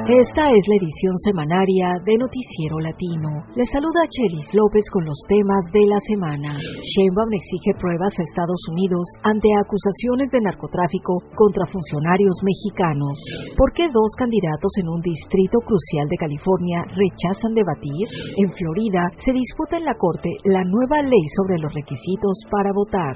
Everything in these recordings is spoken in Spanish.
Esta es la edición semanaria de Noticiero Latino. Les saluda Chelis López con los temas de la semana. Sheinbaum exige pruebas a Estados Unidos ante acusaciones de narcotráfico contra funcionarios mexicanos. ¿Por qué dos candidatos en un distrito crucial de California rechazan debatir? En Florida se disputa en la Corte la nueva ley sobre los requisitos para votar.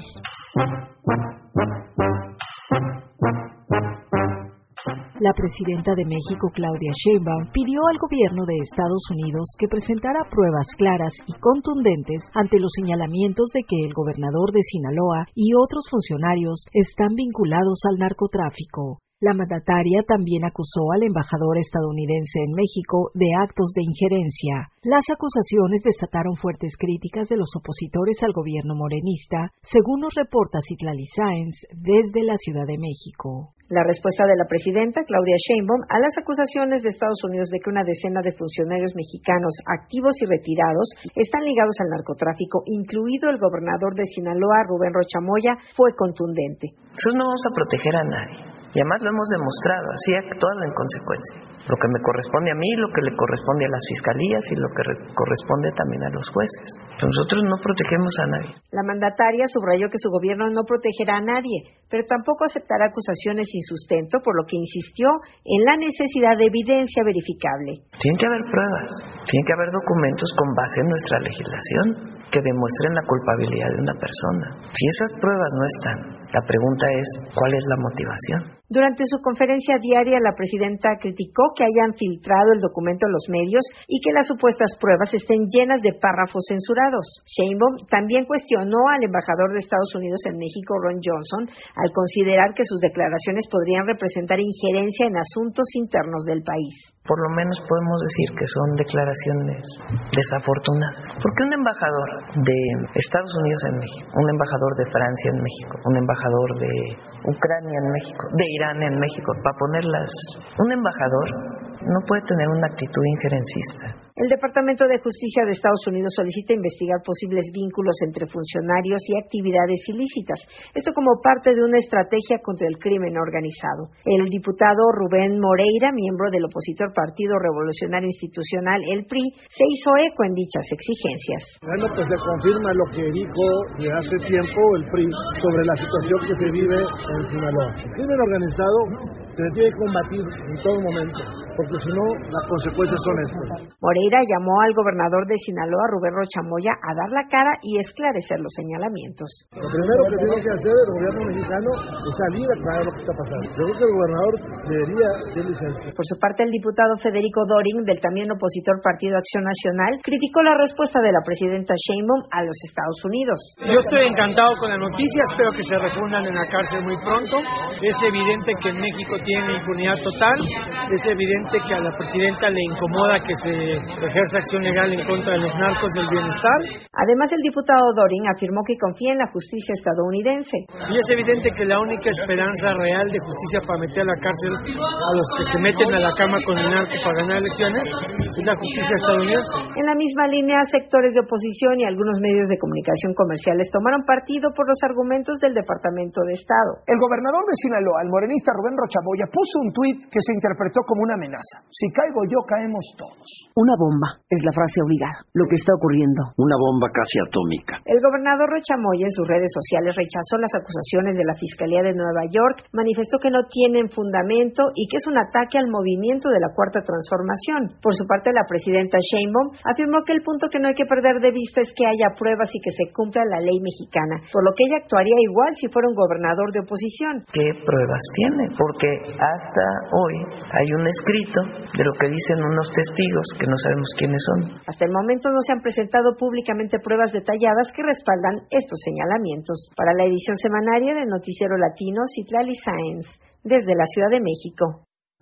La presidenta de México, Claudia Sheinbaum, pidió al gobierno de Estados Unidos que presentara pruebas claras y contundentes ante los señalamientos de que el gobernador de Sinaloa y otros funcionarios están vinculados al narcotráfico. La mandataria también acusó al embajador estadounidense en México de actos de injerencia. Las acusaciones desataron fuertes críticas de los opositores al gobierno morenista, según nos reporta Citlali Sáenz desde la Ciudad de México. La respuesta de la presidenta, Claudia Sheinbaum, a las acusaciones de Estados Unidos de que una decena de funcionarios mexicanos activos y retirados están ligados al narcotráfico, incluido el gobernador de Sinaloa, Rubén Rocha Moya, fue contundente. Nosotros no vamos a proteger a nadie. Y además lo hemos demostrado, así actuando en consecuencia. Lo que me corresponde a mí, lo que le corresponde a las fiscalías y lo que corresponde también a los jueces. Pero nosotros no protegemos a nadie. La mandataria subrayó que su gobierno no protegerá a nadie, pero tampoco aceptará acusaciones sin sustento, por lo que insistió en la necesidad de evidencia verificable. Tienen que haber pruebas, tienen que haber documentos con base en nuestra legislación que demuestren la culpabilidad de una persona. Si esas pruebas no están, la pregunta es, ¿cuál es la motivación? Durante su conferencia diaria, la presidenta criticó que hayan filtrado el documento a los medios y que las supuestas pruebas estén llenas de párrafos censurados. Sheinbaum también cuestionó al embajador de Estados Unidos en México, Ron Johnson, al considerar que sus declaraciones podrían representar injerencia en asuntos internos del país. Por lo menos podemos decir que son declaraciones desafortunadas. Porque un embajador de Estados Unidos en México, un embajador de Francia en México, un embajador de Ucrania en México, de Irán en México, para ponerlas, un embajador no puede tener una actitud injerencista. El Departamento de Justicia de Estados Unidos solicita investigar posibles vínculos entre funcionarios y actividades ilícitas, esto como parte de una estrategia contra el crimen organizado. El diputado Rubén Moreira, miembro del opositor Partido Revolucionario Institucional, el PRI, se hizo eco en dichas exigencias. Bueno, pues se confirma lo que dijo de hace tiempo el PRI sobre la situación que se vive en Sinaloa. El crimen organizado se tiene que combatir en todo momento, porque si no, las consecuencias son estas. Moreira llamó al gobernador de Sinaloa, Rubén Rocha Moya, a dar la cara y esclarecer los señalamientos. Lo primero que tiene que hacer el gobierno mexicano es salir a aclarar lo que está pasando. Yo creo que el gobernador debería de licencia. Por su parte, el diputado Federico Doring, del también opositor Partido Acción Nacional, criticó la respuesta de la presidenta Sheinbaum a los Estados Unidos. Yo estoy encantado con la noticia, espero que se refundan en la cárcel muy pronto. Es evidente que en México tiene impunidad total, es evidente que a la presidenta le incomoda que se ejerza acción legal en contra de los narcos del bienestar. Además, el diputado Doring afirmó que confía en la justicia estadounidense. Y es evidente que la única esperanza real de justicia para meter a la cárcel a los que se meten a la cama con el narco para ganar elecciones es la justicia estadounidense. En la misma línea, sectores de oposición y algunos medios de comunicación comerciales tomaron partido por los argumentos del Departamento de Estado. El gobernador de Sinaloa, el morenista Rubén Rocha Moya, puso un tuit que se interpretó como una amenaza. Si caigo yo, caemos todos. Una bomba es la frase obligada. Lo que está ocurriendo. Una bomba casi atómica. El gobernador Rocha Moya en sus redes sociales rechazó las acusaciones de la Fiscalía de Nueva York, manifestó que no tienen fundamento y que es un ataque al movimiento de la Cuarta Transformación. Por su parte, la presidenta Sheinbaum afirmó que el punto que no hay que perder de vista es que haya pruebas y que se cumpla la ley mexicana, por lo que ella actuaría igual si fuera un gobernador de oposición. ¿Qué pruebas tiene? Porque hasta hoy hay un escrito de lo que dicen unos testigos que no sabemos quiénes son. Hasta el momento no se han presentado públicamente pruebas detalladas que respaldan estos señalamientos. Para la edición semanaria de Noticiero Latino, Citlali Sáenz, desde la Ciudad de México.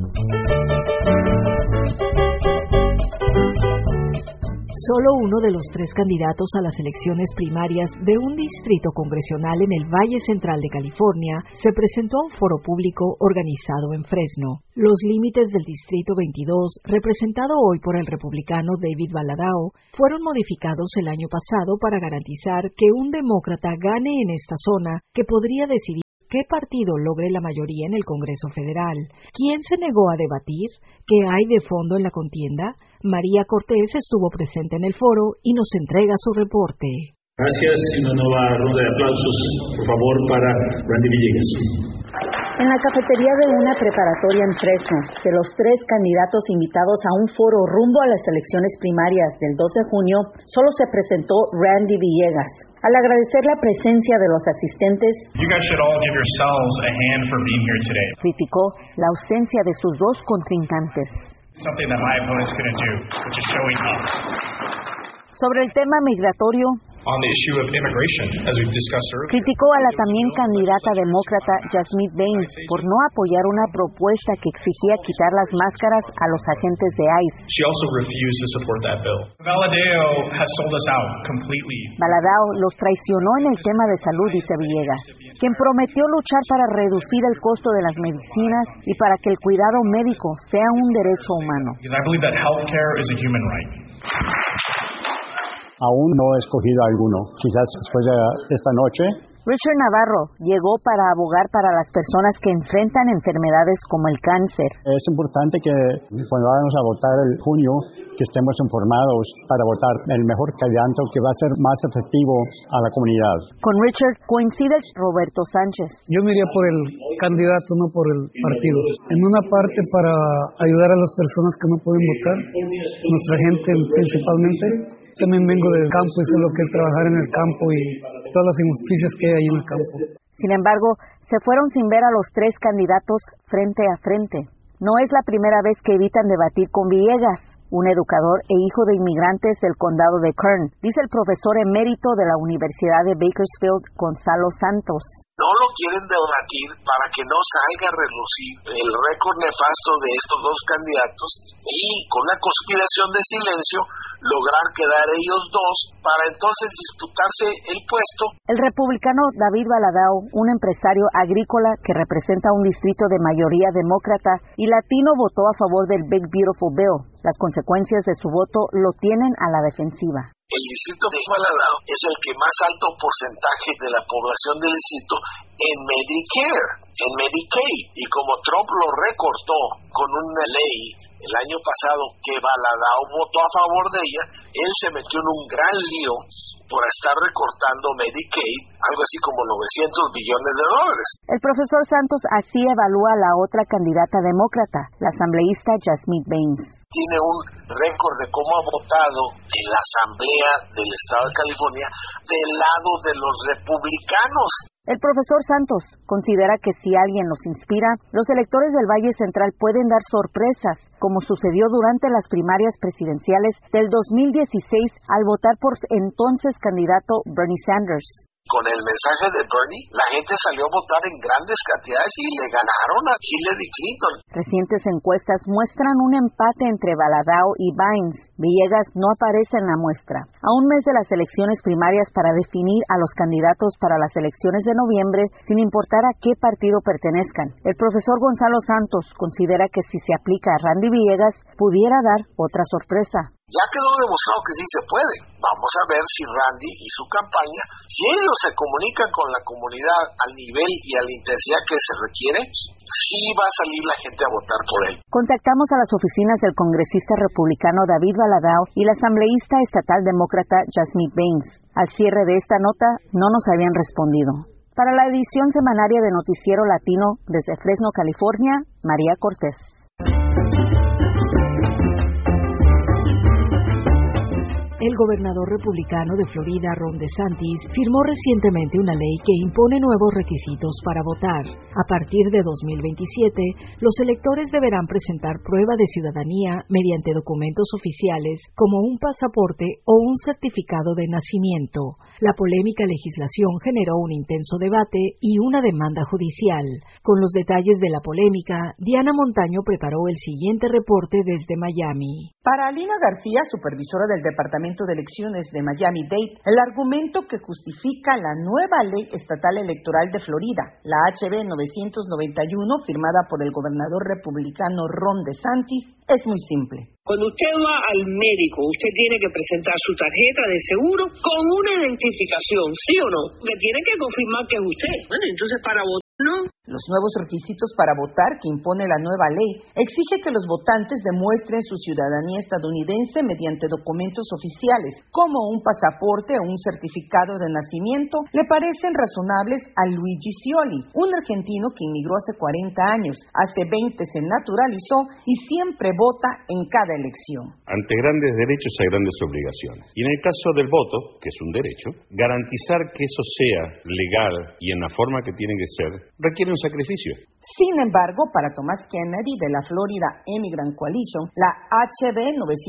Solo uno de los tres candidatos a las elecciones primarias de un distrito congresional en el Valle Central de California se presentó a un foro público organizado en Fresno. Los límites del Distrito 22, representado hoy por el republicano David Valadao, fueron modificados el año pasado para garantizar que un demócrata gane en esta zona, que podría decidir qué partido logre la mayoría en el Congreso Federal. ¿Quién se negó a debatir? ¿Qué hay de fondo en la contienda? María Cortés estuvo presente en el foro y nos entrega su reporte. Gracias y una nueva ronda de aplausos, por favor, para Randy Villegas. En la cafetería de una preparatoria en Fresno, de los 3 candidatos invitados a un foro rumbo a las elecciones primarias del 2 de junio, solo se presentó Randy Villegas. Al agradecer la presencia de los asistentes, criticó la ausencia de sus 2 contrincantes. Sobre el tema migratorio, criticó a la también candidata demócrata Jasmine Baines por no apoyar una propuesta que exigía quitar las máscaras a los agentes de ICE. Valadao los traicionó en el tema de salud, dice Villegas, quien prometió luchar para reducir el costo de las medicinas y para que el cuidado médico sea un derecho humano. Aún no he escogido alguno. Quizás después de esta noche. Richard Navarro llegó para abogar para las personas que enfrentan enfermedades como el cáncer. Es importante que cuando vayamos a votar el junio, que estemos informados para votar el mejor candidato que va a ser más efectivo a la comunidad. Con Richard coincide Roberto Sánchez. Yo me iría por el candidato, no por el partido. En una parte para ayudar a las personas que no pueden votar, nuestra gente principalmente. También vengo del campo y sé lo que es trabajar en el campo y todas las injusticias que hay ahí en el campo. Sin embargo, se fueron sin ver a los 3 candidatos frente a frente. No es la primera vez que evitan debatir con Villegas, un educador e hijo de inmigrantes del condado de Kern, dice el profesor emérito de la Universidad de Bakersfield, Gonzalo Santos. No lo quieren debatir para que no salga a relucir el récord nefasto de estos 2 candidatos y con una conspiración de silencio lograr quedar ellos 2 para entonces disputarse el puesto. El republicano David Valadao, un empresario agrícola que representa un distrito de mayoría demócrata y latino, votó a favor del Big Beautiful Bill. Las consecuencias de su voto lo tienen a la defensiva. El distrito de Valadao es el que más alto porcentaje de la población del distrito en Medicare, en Medicaid, y como Trump lo recortó con una ley el año pasado que Valadao votó a favor de ella, él se metió en un gran lío por estar recortando Medicaid, algo así como $900 billones. El profesor Santos así evalúa a la otra candidata demócrata, la asambleísta Jasmine Baines. Tiene un récord de cómo ha votado en la Asamblea del Estado de California del lado de los republicanos. El profesor Santos considera que si alguien los inspira, los electores del Valle Central pueden dar sorpresas, como sucedió durante las primarias presidenciales del 2016 al votar por entonces candidato Bernie Sanders. Con el mensaje de Bernie, la gente salió a votar en grandes cantidades y le ganaron a Hillary Clinton. Recientes encuestas muestran un empate entre Valadao y Baines. Villegas no aparece en la muestra. A un mes de las elecciones primarias para definir a los candidatos para las elecciones de noviembre, sin importar a qué partido pertenezcan, el profesor Gonzalo Santos considera que si se aplica a Randy Villegas, pudiera dar otra sorpresa. Ya quedó demostrado que sí se puede. Vamos a ver si Randy y su campaña, si ellos se comunican con la comunidad al nivel y a la intensidad que se requiere, sí va a salir la gente a votar por él. Contactamos a las oficinas del congresista republicano David Valadao y la asambleísta estatal demócrata Jasmine Baines. Al cierre de esta nota no nos habían respondido. Para la edición semanaria de Noticiero Latino desde Fresno, California, María Cortés. El gobernador republicano de Florida, Ron DeSantis, firmó recientemente una ley que impone nuevos requisitos para votar. A partir de 2027, los electores deberán presentar prueba de ciudadanía mediante documentos oficiales como un pasaporte o un certificado de nacimiento. La polémica legislación generó un intenso debate y una demanda judicial. Con los detalles de la polémica, Diana Montaño preparó el siguiente reporte desde Miami. Para Alina García, supervisora del Departamento de Elecciones de Miami-Dade, el argumento que justifica la nueva Ley Estatal Electoral de Florida, la HB 991, firmada por el gobernador republicano Ron DeSantis, es muy simple. Cuando usted va al médico, usted tiene que presentar su tarjeta de seguro con una identificación, ¿sí o no? Que tiene que confirmar que es usted. Bueno, entonces para votar no Los nuevos requisitos para votar que impone la nueva ley exige que los votantes demuestren su ciudadanía estadounidense mediante documentos oficiales, como un pasaporte o un certificado de nacimiento. Le parecen razonables a Luigi Scioli, un argentino que inmigró hace 40 años. Hace 20 se naturalizó y siempre vota en cada elección. Ante grandes derechos hay grandes obligaciones. Y en el caso del voto, que es un derecho, garantizar que eso sea legal y en la forma que tiene que ser, requiere un sacrificio. Sin embargo, para Thomas Kennedy de la Florida Immigrant Coalition, la HB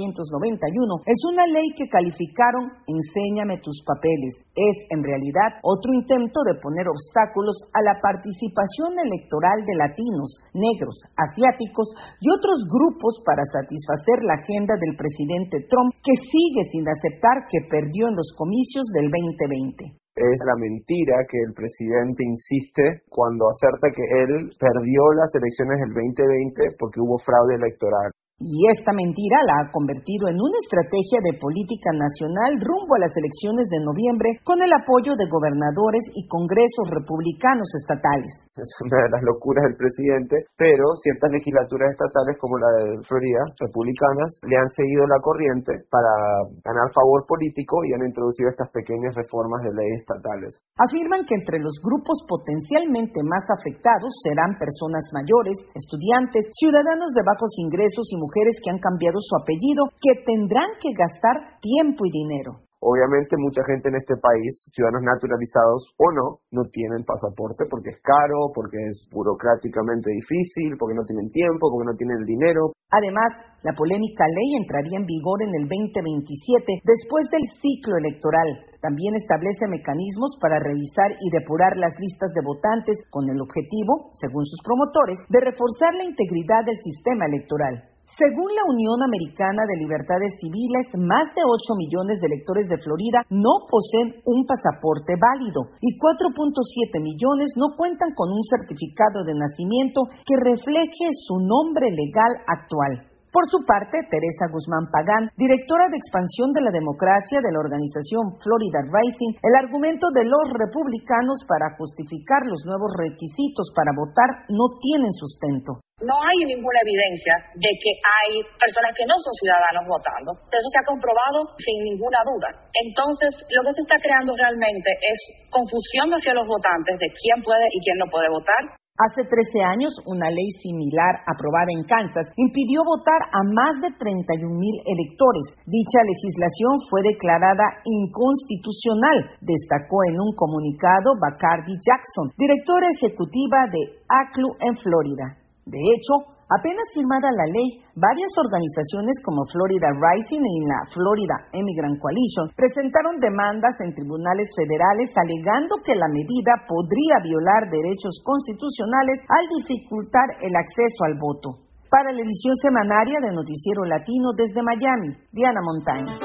991 es una ley que calificaron "enséñame tus papeles". Es, en realidad, otro intento de poner obstáculos a la participación electoral de latinos, negros, asiáticos y otros grupos para satisfacer la agenda del presidente Trump, que sigue sin aceptar que perdió en los comicios del 2020. Es la mentira que el presidente insiste cuando acerta que él perdió las elecciones del 2020 porque hubo fraude electoral. Y esta mentira la ha convertido en una estrategia de política nacional rumbo a las elecciones de noviembre con el apoyo de gobernadores y congresos republicanos estatales. Es una de las locuras del presidente, pero ciertas legislaturas estatales como la de Florida, republicanas, le han seguido la corriente para ganar favor político y han introducido estas pequeñas reformas de leyes estatales. Afirman que entre los grupos potencialmente más afectados serán personas mayores, estudiantes, ciudadanos de bajos ingresos y mujeres que han cambiado su apellido, que tendrán que gastar tiempo y dinero. Obviamente mucha gente en este país, ciudadanos naturalizados o no tienen pasaporte porque es caro, porque es burocráticamente difícil, porque no tienen tiempo, porque no tienen el dinero. Además, la polémica ley entraría en vigor en el 2027, después del ciclo electoral. También establece mecanismos para revisar y depurar las listas de votantes con el objetivo, según sus promotores, de reforzar la integridad del sistema electoral. Según la Unión Americana de Libertades Civiles, más de 8 millones de electores de Florida no poseen un pasaporte válido y 4.7 millones no cuentan con un certificado de nacimiento que refleje su nombre legal actual. Por su parte, Teresa Guzmán Pagán, directora de expansión de la democracia de la organización Florida Rising, el argumento de los republicanos para justificar los nuevos requisitos para votar no tienen sustento. No hay ninguna evidencia de que hay personas que no son ciudadanos votando. Eso se ha comprobado sin ninguna duda. Entonces, lo que se está creando realmente es confusión hacia los votantes de quién puede y quién no puede votar. Hace 13 años, una ley similar aprobada en Kansas impidió votar a más de 31,000 electores. Dicha legislación fue declarada inconstitucional, destacó en un comunicado Bacardi Jackson, directora ejecutiva de ACLU en Florida. De hecho, apenas firmada la ley, varias organizaciones como Florida Rising y la Florida Immigrant Coalition presentaron demandas en tribunales federales alegando que la medida podría violar derechos constitucionales al dificultar el acceso al voto. Para la edición semanaria de Noticiero Latino desde Miami, Diana Montaña.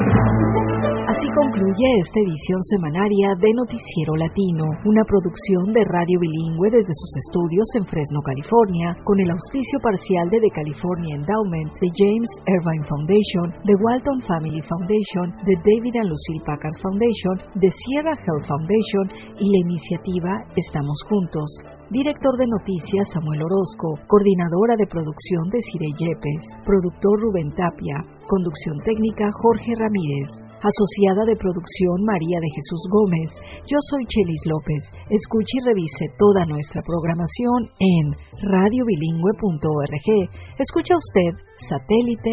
Así concluye esta edición semanaria de Noticiero Latino, una producción de Radio Bilingüe desde sus estudios en Fresno, California, con el auspicio parcial de The California Endowment, de James Irvine Foundation, de Walton Family Foundation, de David and Lucille Packard Foundation, de Sierra Health Foundation y la iniciativa Estamos Juntos. Director de Noticias Samuel Orozco, coordinadora de producción Desiree Yepes, productor Rubén Tapia, conducción técnica Jorge Ramírez, asociada de producción María de Jesús Gómez. Yo soy Chelis López. Escuche y revise toda nuestra programación en radiobilingüe.org. Escucha usted Satélite